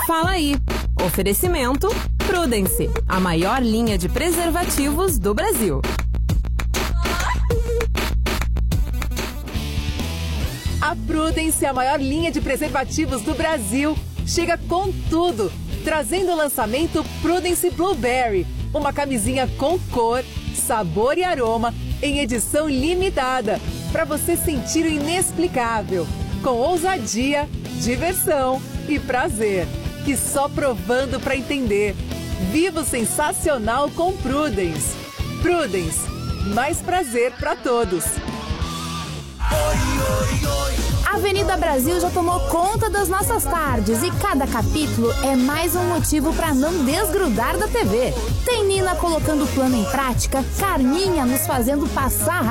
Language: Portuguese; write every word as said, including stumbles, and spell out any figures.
Fala aí. Oferecimento Prudence, a maior linha de preservativos do Brasil. A Prudence, a maior linha de preservativos do Brasil, chega com tudo, trazendo o lançamento Prudence Blueberry, uma camisinha com cor, sabor e aroma em edição limitada, para você sentir o inexplicável, com ousadia, diversão e prazer, que só provando para entender. Viva o sensacional com Prudence. Prudence, mais prazer para todos. Avenida Brasil já tomou conta das nossas tardes e cada capítulo é mais um motivo para não desgrudar da T V. Tem Nina colocando o plano em prática, Carminha nos fazendo passar